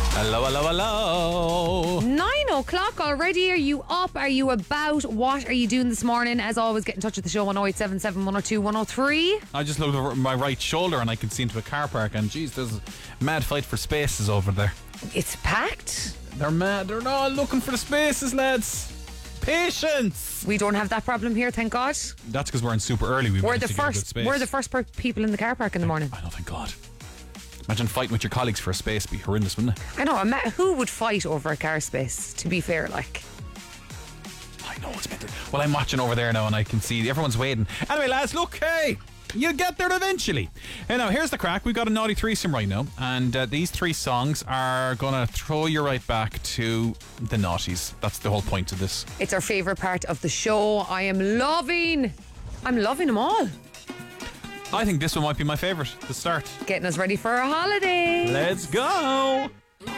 Hello, hello, hello. 9 o'clock already. Are you up? Are you about? What are you doing this morning? As always, get in touch with the show on 0877 102 103. I just looked over my right shoulder and I can see into a car park, and geez, there's a mad fight for spaces over there. It's packed. They're mad. They're all looking for the spaces, lads. Patience. We don't have that problem here, thank God. That's because we're in super early. We're the first people in the car park in the morning. I know, thank God. Imagine fighting with your colleagues for a space. It'd be horrendous, wouldn't it? I know. Who would fight over a car space, to be fair, like? I know, it's better. Well, I'm watching over there now and I can see everyone's waiting. Anyway, lads, look, hey, you'll get there eventually. Hey, now, here's the crack. We've got a naughty threesome right now, and these three songs are going to throw you right back to the naughties. That's the whole point of this. It's our favourite part of the show. I'm loving them all. I think this one might be my favourite to start. Getting us ready for a holiday. Let's go.